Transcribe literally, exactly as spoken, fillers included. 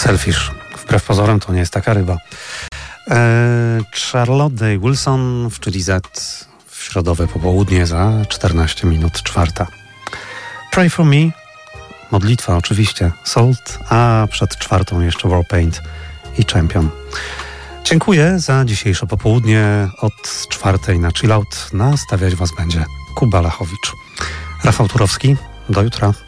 Selfish. Wbrew pozorom to nie jest taka ryba. Eee, Charlotte Day Wilson w Chili Z w środowe popołudnie za czternaście minut czwarta. Pray for me. Modlitwa oczywiście. Salt, a przed czwartą jeszcze Warpaint i Champion. Dziękuję za dzisiejsze popołudnie. Od czwartej na Chillout nastawiać Was będzie Kuba Lachowicz. Rafał Turowski. Do jutra.